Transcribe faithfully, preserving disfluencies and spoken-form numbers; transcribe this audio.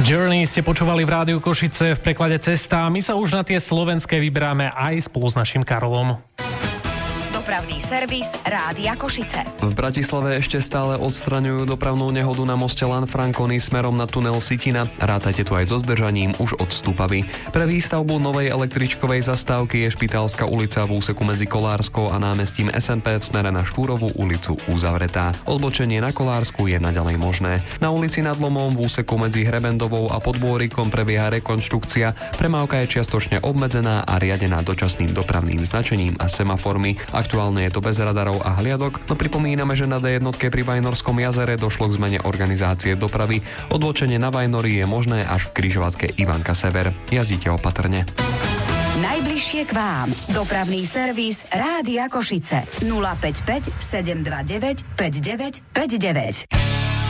Journey ste počúvali v Rádiu Košice v preklade Cesta. My sa už na tie slovenské vyberáme aj spolu s našim Karolom. Dopravný servis Rádia Košice. V Bratislave ešte stále odstraňujú dopravnú nehodu na moste Lanfranconi smerom na tunel Sitina. Rátajte tu aj so zdržaním už od Stupavy. Pre výstavbu novej električkovej zastávky je Špitálska ulica v úseku medzi Kolárskou a námestím es en pé v smere na Štúrovú ulicu uzavretá. Odbočenie na Kolársku je naďalej možné. Na ulici Nad Lomom v úseku medzi Hrebendovou a Podbôrikom prebieha rekonštrukcia. Premávka je čiastočne obmedzená a riadená dočasným dopravným značením a semaformi. Aktuálne je to bez radarov a hliadok, no pripomíname, že na dé jednotke pri Vajnorskom jazere došlo k zmene organizácie dopravy. Odbočenie na Vajnory je možné až v križovatke Ivanka Sever. Jazdite opatrne. Najbližšie k vám. Dopravný servis Rádia Košice. nula päť päť sedem dva deväť päť deväť päť deväť.